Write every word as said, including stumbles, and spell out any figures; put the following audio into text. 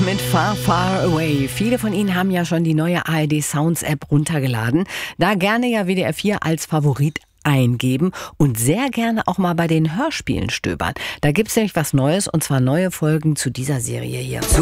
mit Far, Far Away. Viele von Ihnen haben ja schon die neue A R D Sounds App runtergeladen. Da gerne ja W D R vier als Favorit eingeben und sehr gerne auch mal bei den Hörspielen stöbern. Da gibt es nämlich was Neues, und zwar neue Folgen zu dieser Serie hier.